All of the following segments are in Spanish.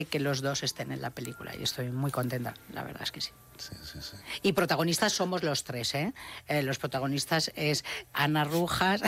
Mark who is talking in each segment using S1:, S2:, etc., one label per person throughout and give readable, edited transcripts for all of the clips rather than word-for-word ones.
S1: que los dos estén en la película y estoy muy contenta, la verdad es que sí.
S2: Sí.
S1: Y protagonistas somos los tres, ¿eh? Los protagonistas es Ana Rujas,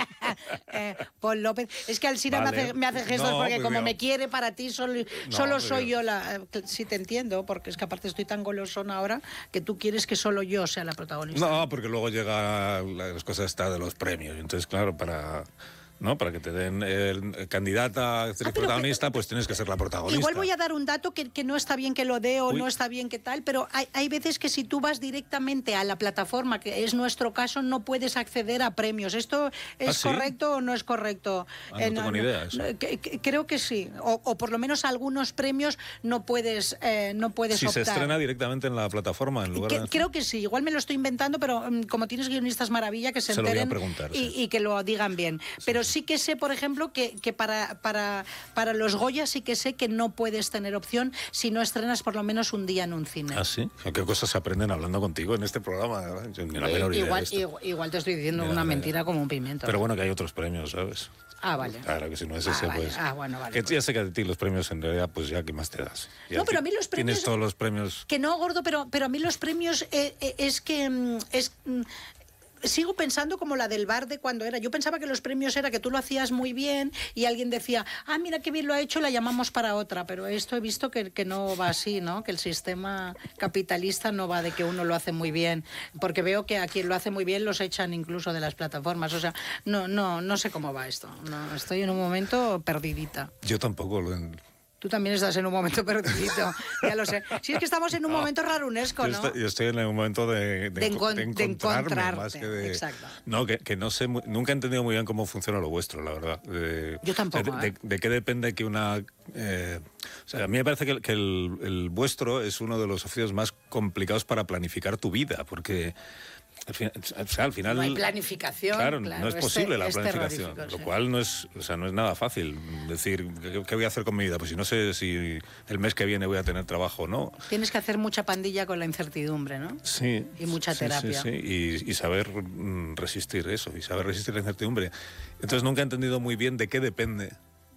S1: Paul López. Es que Alsina
S2: Vale.
S1: me hace gestos porque
S2: pues
S1: como
S2: mira.
S1: me quiere para ti, solo soy yo la... Sí te entiendo, porque es que aparte estoy tan golosona ahora que tú quieres que solo yo sea la protagonista.
S2: No, porque luego llega las cosas de los premios. Entonces, claro, para que te den el candidata, actriz protagonista, pues tienes que ser la protagonista.
S1: Igual voy a dar un dato que no está bien que lo dé o no está bien que tal, pero hay veces que si tú vas directamente a la plataforma, que es nuestro caso, no puedes acceder a premios. ¿Esto es correcto o no es correcto?
S2: No tengo ni idea. Eso.
S1: Creo que sí. O por lo menos algunos premios no puedes optar.
S2: Si se estrena directamente en la plataforma, en lugar de...
S1: Creo que sí. Igual me lo estoy inventando, pero como tienes guionistas maravilla, que se enteren
S2: lo voy a preguntar,
S1: y que lo digan bien. Pero sí que sé, por ejemplo, que para los Goya sí que sé que no puedes tener opción si no estrenas por lo menos un día en un cine.
S2: ¿Ah, sí? ¿Qué cosas se aprenden hablando contigo en este programa? Yo ni la menor idea de esto.
S1: Igual te estoy diciendo una mentira como un pimiento.
S2: Pero bueno, que hay otros premios, ¿sabes?
S1: Ah, vale.
S2: Claro, que si no es ese,
S1: vale.
S2: pues...
S1: Bueno, vale.
S2: Que ya sé que a ti los premios, en realidad, pues ya, ¿qué más te das? Ya
S1: no, pero a mí los premios...
S2: Tienes todos los premios...
S1: Que no, gordo, pero a mí los premios es que... sigo pensando como la del bar de cuando era. Yo pensaba que los premios era que tú lo hacías muy bien y alguien decía, mira qué bien lo ha hecho, la llamamos para otra. Pero esto he visto que no va así, ¿no? Que el sistema capitalista no va de que uno lo hace muy bien. Porque veo que a quien lo hace muy bien los echan incluso de las plataformas. O sea, no sé cómo va esto. No, estoy en un momento perdidita.
S2: Yo tampoco
S1: Tú también estás en un momento perdidito, ya lo sé. Si es que estamos en un momento rarunesco, ¿no?
S2: Yo estoy en un momento de encontrarme, más que de...
S1: Exacto.
S2: No, que no sé, nunca he entendido muy bien cómo funciona lo vuestro, la verdad.
S1: Yo tampoco,
S2: de qué depende que una... o sea, a mí me parece que el vuestro es uno de los oficios más complicados para planificar tu vida, porque... Al final
S1: no hay planificación.
S2: Claro, no es posible la planificación, lo cual no es nada fácil. Decir, ¿qué voy a hacer con mi vida? Pues si no sé si el mes que viene voy a tener trabajo o no.
S1: Tienes que hacer mucha pandilla con la incertidumbre, ¿no?
S2: Sí.
S1: Y mucha terapia.
S2: Sí. Y saber resistir eso, y saber resistir la incertidumbre. Entonces nunca he entendido muy bien de qué depende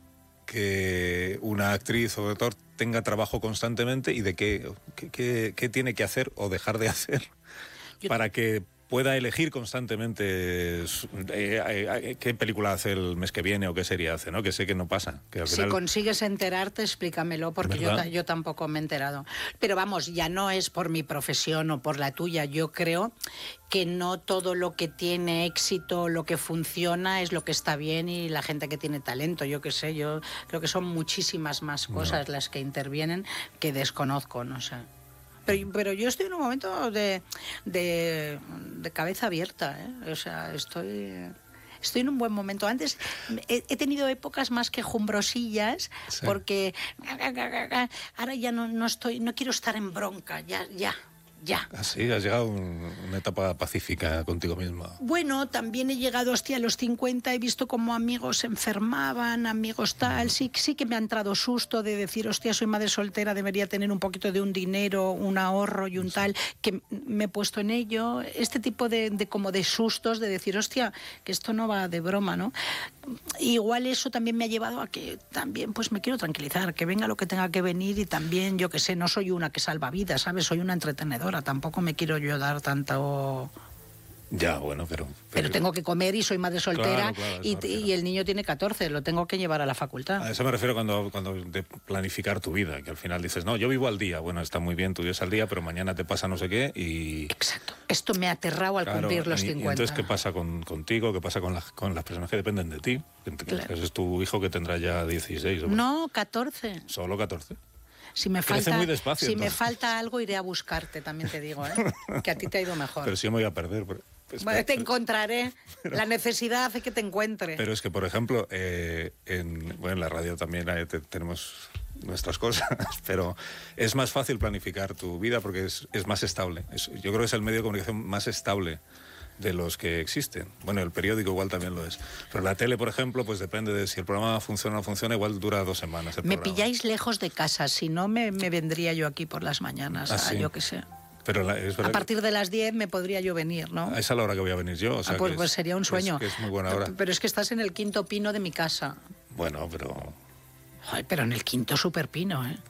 S2: que una actriz o actor tenga trabajo constantemente y de qué tiene que hacer o dejar de hacer para que pueda elegir constantemente qué película hace el mes que viene o qué serie hace, ¿no? Que sé que no pasa. Que al final...
S1: Si consigues enterarte, explícamelo, porque yo tampoco me he enterado. Pero vamos, ya no es por mi profesión o por la tuya. Yo creo que no todo lo que tiene éxito, lo que funciona, es lo que está bien y la gente que tiene talento. Yo qué sé, yo creo que son muchísimas más cosas las que intervienen que desconozco, no sé. Pero yo estoy en un momento de cabeza abierta, ¿eh? O sea, estoy en un buen momento. Antes he tenido épocas más quejumbrosillas, porque ahora ya no quiero estar en bronca, ya.
S2: Así, has llegado a una etapa pacífica contigo misma.
S1: Bueno, también he llegado, a los 50, he visto como amigos se enfermaban, amigos tal, sí que me ha entrado susto de decir, hostia, soy madre soltera, debería tener un poquito de un dinero, un ahorro y un tal, que me he puesto en ello, este tipo de sustos de decir, hostia, que esto no va de broma, ¿no? Igual eso también me ha llevado a que también pues me quiero tranquilizar, que venga lo que tenga que venir y también, yo que sé, no soy una que salva vidas, ¿sabes? Soy una entretenedora. Tampoco me quiero yo dar tanto...
S2: Ya, bueno,
S1: pero tengo que comer y soy madre soltera, claro, y el niño tiene 14, lo tengo que llevar a la facultad.
S2: A eso me refiero cuando de planificar tu vida, que al final dices, no, yo vivo al día. Bueno, está muy bien, tú vives al día, pero mañana te pasa no sé qué y...
S1: Exacto. Esto me ha aterrado al cumplir los 50.
S2: Y entonces, ¿qué pasa contigo? ¿Qué pasa con las personas que dependen de ti? Claro. Ese es tu hijo que tendrá ya 16.
S1: No, 14.
S2: ¿Solo 14?
S1: Si me falta algo, iré a buscarte, también te digo, que a ti te ha ido mejor.
S2: Pero si yo me voy a perder.
S1: Bueno, te encontraré. La necesidad hace que te encuentre.
S2: Pero es que, por ejemplo, en la radio también tenemos nuestras cosas, pero es más fácil planificar tu vida porque es más estable. Yo creo que es el medio de comunicación más estable de los que existen. Bueno, el periódico igual también lo es. Pero la tele, por ejemplo, pues depende de si el programa funciona o no funciona, igual dura 2 semanas el programa.
S1: Pilláis lejos de casa, si no me vendría yo aquí por las mañanas,
S2: ¿sí?
S1: Yo qué sé.
S2: Pero a
S1: partir de las 10 me podría yo venir, ¿no?
S2: Esa es la hora que voy a venir yo. O sea,
S1: pues sería un sueño.
S2: Es muy buena hora.
S1: Pero es que estás en el 5.º pino de mi casa.
S2: Bueno, pero
S1: Joder, pero en el quinto superpino, ¿eh?